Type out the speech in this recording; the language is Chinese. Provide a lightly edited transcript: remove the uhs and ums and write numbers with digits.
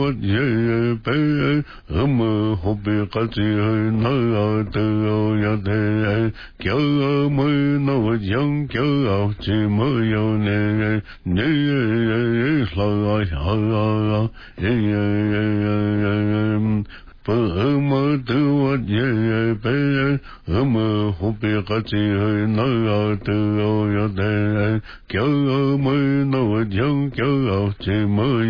也被我们后边个子那的呀的，叫我们那样叫怎么样呢？你说呀，不么的我也被我们后边个子那的呀的，叫我们那样叫怎么